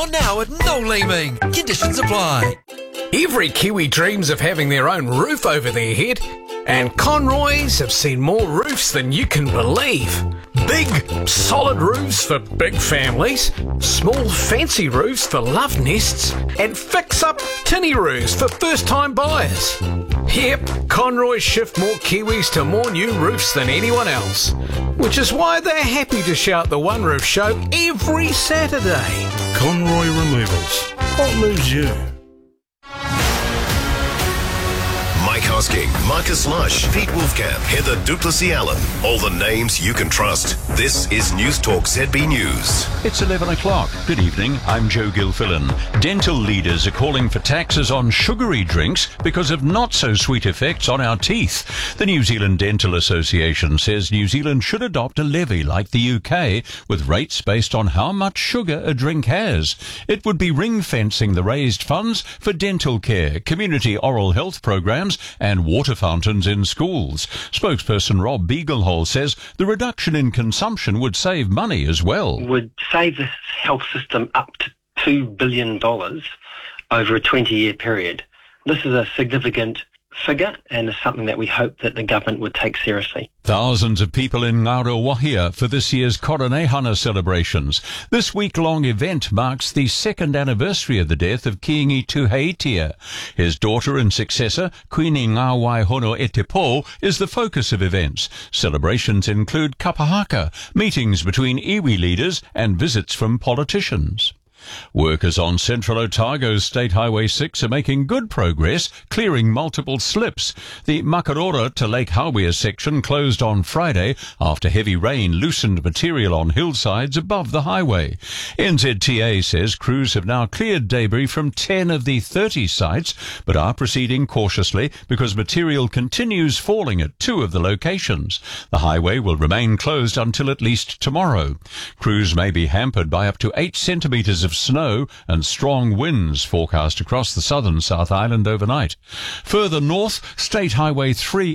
on now at Noel Leeming. Conditions apply. Every Kiwi dreams of having their own roof over their head, and Conroy's have seen more roofs than you can believe. Big, solid roofs for big families, small, fancy roofs for love nests, and fix-up tinny roofs for first-time buyers. Yep, Conroy's shift more Kiwis to more new roofs than anyone else, which is why they're happy to shout the One Roof Show every Saturday. Conroy Removals. What moves you? Mike Hosking, Marcus Lush, Pete Wolfcamp, Heather Duplessis-Allen. All the names you can trust. This is News Talk ZB News. It's 11 o'clock. Good evening. I'm Joe Gilfillan. Dental leaders are calling for taxes on sugary drinks because of not-so-sweet effects on our teeth. The New Zealand Dental Association says New Zealand should adopt a levy like the UK with rates based on how much sugar a drink has. It would be ring-fencing the raised funds for dental care, community oral health programs and water fountains in schools. Spokesperson Rob Beaglehole says the reduction in consumption would save money as well. Would save the health system up to $2 billion over a 20-year period. This is a significant figure and is something that we hope that the government would take seriously. Thousands of people in Ngaruawahia for this year's Koronehana celebrations. This week-long event marks the second anniversary of the death of Kiingi Tuheitia. His daughter and successor, Queen Ngāwai Hono is the focus of events. Celebrations include kapahaka, meetings between iwi leaders and visits from politicians. Workers on Central Otago's State Highway 6 are making good progress, clearing multiple slips. The Makarora to Lake Hawea section closed on Friday after heavy rain loosened material on hillsides above the highway. NZTA says crews have now cleared debris from 10 of the 30 sites, but are proceeding cautiously because material continues falling at 2 of the locations. The highway will remain closed until at least tomorrow. Crews may be hampered by up to 8 centimetres of snow and strong winds forecast across the southern South Island overnight. Further north, State Highway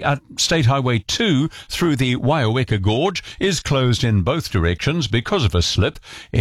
2 through the Waiaweka Gorge is closed in both directions because of a slip.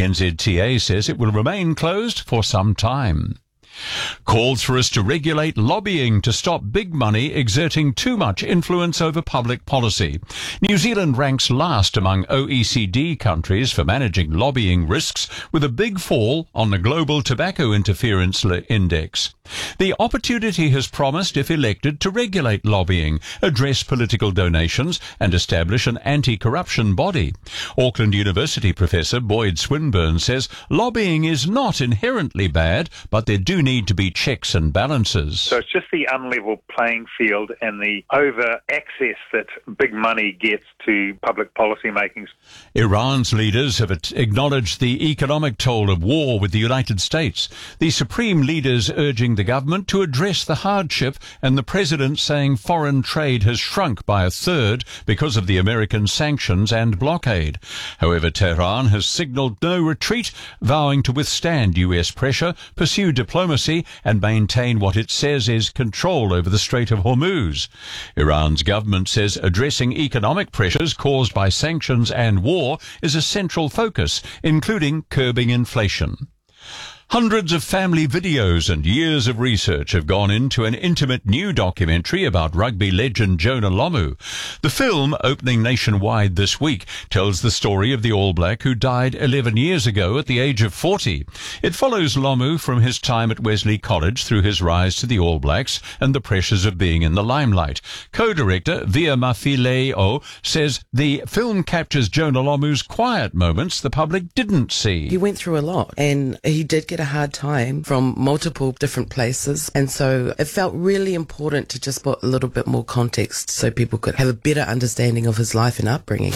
NZTA says it will remain closed for some time. Calls for us to regulate lobbying to stop big money exerting too much influence over public policy. New Zealand ranks last among OECD countries for managing lobbying risks, with a big fall on the Global Tobacco Interference Index. The opportunity has promised, if elected, to regulate lobbying, address political donations and establish an anti-corruption body. Auckland University professor Boyd Swinburne says lobbying is not inherently bad, but there do need to be checks and balances. So it's just the unlevel playing field and the over access that big money gets to public policy making. Iran's leaders have acknowledged the economic toll of war with the United States. The supreme leaders urging the government to address the hardship, and the president saying foreign trade has shrunk by a third because of the American sanctions and blockade. However, Tehran has signalled no retreat, vowing to withstand US pressure, pursue diplomacy and maintain what it says is control over the Strait of Hormuz. Iran's government says addressing economic pressures caused by sanctions and war is a central focus, including curbing inflation. Hundreds of family videos and years of research have gone into an intimate new documentary about rugby legend Jonah Lomu. The film, opening nationwide this week, tells the story of the All Black who died 11 years ago at the age of 40. It follows Lomu from his time at Wesley College through his rise to the All Blacks and the pressures of being in the limelight. Co-director Via Mafileo says the film captures Jonah Lomu's quiet moments the public didn't see. He went through a lot, and he did get a hard time from multiple different places, and so it felt really important to just put a little bit more context so people could have a better understanding of his life and upbringing.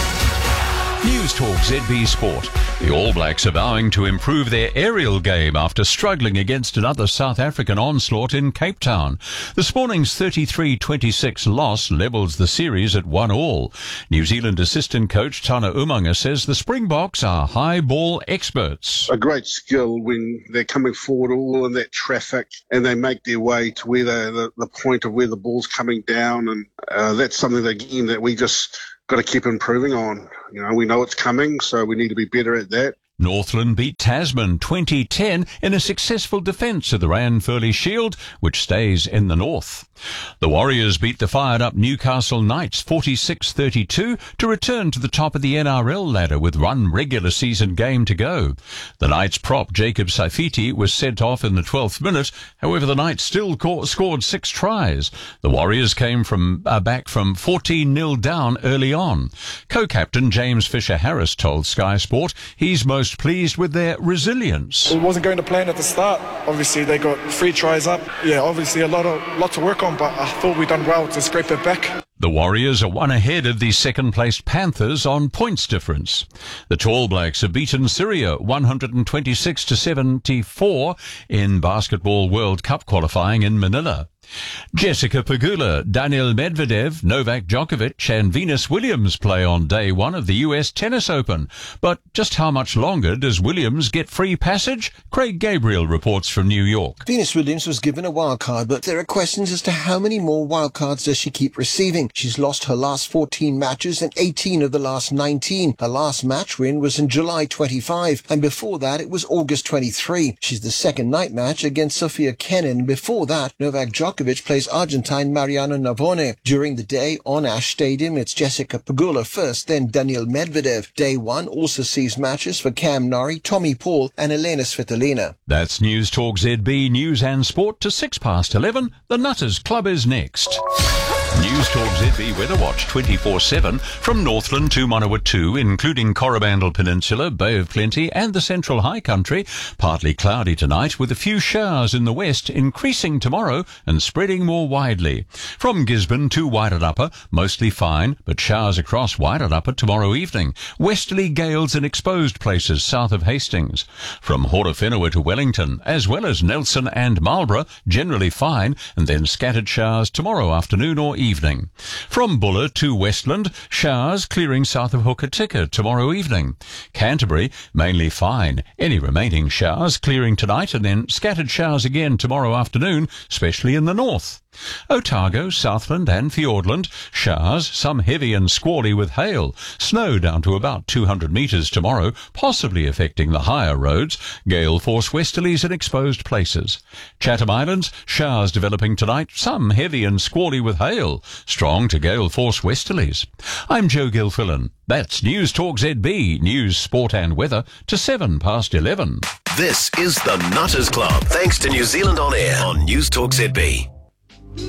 News Talk ZB Sport. The All Blacks are vowing to improve their aerial game after struggling against another South African onslaught in Cape Town. This morning's 33-26 loss levels the series at 1-1. New Zealand assistant coach Tana Umaga says the Springboks are high ball experts. A great skill when they're coming forward all in that traffic and they make their way to where the point of where the ball's coming down, and that's something again that we just got to keep improving on. You know, we know it's coming, so we need to be better at that. Northland beat Tasman 20-10 in a successful defence of the Ranfurly Shield, which stays in the north. The Warriors beat the fired-up Newcastle Knights 46-32 to return to the top of the NRL ladder with one regular season game to go. The Knights prop Jacob Saifiti was sent off in the 12th minute. However, the Knights still scored 6 tries. The Warriors came back from 14-0 down early on. Co-captain James Fisher-Harris told Sky Sport he's most pleased with their resilience. It wasn't going to plan at the start. Obviously, they got 3 tries up. Yeah, obviously a lot to work on, but I thought we'd done well to scrape it back. The Warriors are one ahead of the second-placed Panthers on points difference. The Tall Blacks have beaten Syria 126-74 in Basketball World Cup qualifying in Manila. Jessica Pegula, Daniil Medvedev, Novak Djokovic and Venus Williams play on day 1 of the US Tennis Open. But just how much longer does Williams get free passage? Craig Gabriel reports from New York. Venus Williams was given a wild card, but there are questions as to how many more wild cards does she keep receiving. She's lost her last 14 matches and 18 of the last 19. Her last match win was in July 25, and before that it was August 23. She's the second night match against Sofia Kenin. Before that, Novak Djokovic plays Argentine Mariano Navone. During the day on Ash Stadium, it's Jessica Pegula first, then Daniil Medvedev. Day 1 also sees matches for Cam Norrie, Tommy Paul and Elena Svitolina. That's News Talk ZB News and Sport to 11:06. The Nutters Club is next. News Talk ZB Weather Watch 24/7 from Northland to Manawatu, including Coromandel Peninsula, Bay of Plenty and the Central High Country. Partly cloudy tonight with a few showers in the west, increasing tomorrow and spreading more widely. From Gisborne to Wairarapa, mostly fine, but showers across Wairarapa tomorrow evening. Westerly gales in exposed places south of Hastings. From Horowhenua to Wellington, as well as Nelson and Marlborough, generally fine, and then scattered showers tomorrow afternoon or evening. From Buller to Westland, showers clearing south of Hokitika tomorrow evening. Canterbury, mainly fine. Any remaining showers clearing tonight and then scattered showers again tomorrow afternoon, especially in the north. Otago, Southland and Fiordland, showers, some heavy and squally with hail. Snow down to about 200 metres tomorrow, possibly affecting the higher roads. Gale force westerlies in exposed places. Chatham Islands, showers developing tonight, some heavy and squally with hail. Strong to gale force westerlies. I'm Joe Gilfillan. That's News Talk ZB, news, sport and weather to 11:11. This is the Nutters Club, thanks to New Zealand On Air on News Talk ZB.